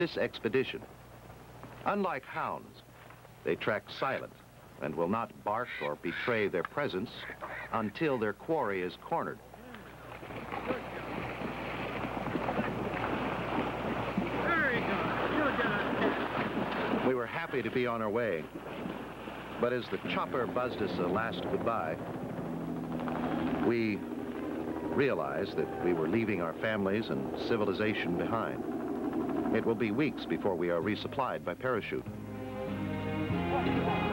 this expedition. Unlike hounds, they track silent and will not bark or betray their presence until their quarry is cornered. We were happy to be on our way, but as the chopper buzzed us a last goodbye, we realized that we were leaving our families and civilization behind. It will be weeks before we are resupplied by parachute.